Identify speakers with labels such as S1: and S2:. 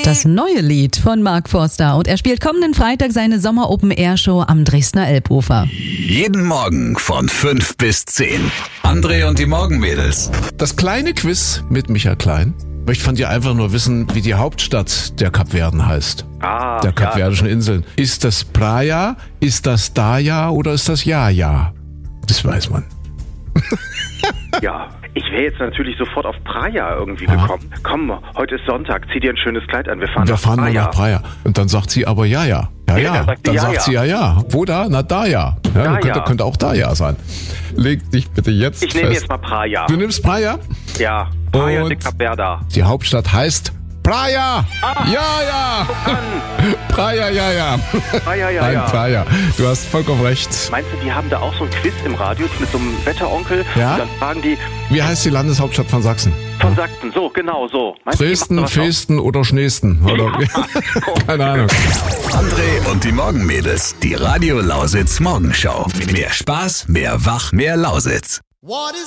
S1: Das neue Lied von Mark Forster und er spielt kommenden Freitag seine Sommer-Open-Air-Show am Dresdner Elbufer.
S2: Jeden Morgen von 5 bis 10. André und die Morgenmädels.
S3: Das kleine Quiz mit Michael Klein. Ich möchte von dir einfach nur wissen, wie die Hauptstadt der Kapverden heißt. Der Kapverdischen Inseln. Ist das Praia, ist das Daya oder ist das Jaja? Das weiß man.
S4: Ja, ich wäre jetzt natürlich sofort auf Praia irgendwie gekommen. Komm, heute ist Sonntag, zieh dir ein schönes Kleid an, wir fahren
S3: mal nach Praia. Und dann sagt sie aber ja. Dann sagt sie ja. Wo da? Na, Daya. Ja, könnte auch Daya sein. Leg dich bitte jetzt
S4: Ich nehme jetzt mal Praia.
S3: Du nimmst Praia?
S4: Ja, Praia de Capverda.
S3: Die Hauptstadt heißt Praia! Ja! Praia, ja. Nein, Praia. Du hast vollkommen recht.
S4: Meinst du, die haben da auch so ein Quiz im Radio mit so einem Wetteronkel?
S3: Ja?
S4: Und dann fragen die...
S3: Wie heißt die Landeshauptstadt von Sachsen?
S4: Von Sachsen, so, genau so. Meinst
S3: Dresden, Festen oder Schneesten? Oder? Keine Ahnung.
S2: André und die Morgenmädels. Die Radio Lausitz Morgenshow. Mehr Spaß, mehr Wach, mehr Lausitz.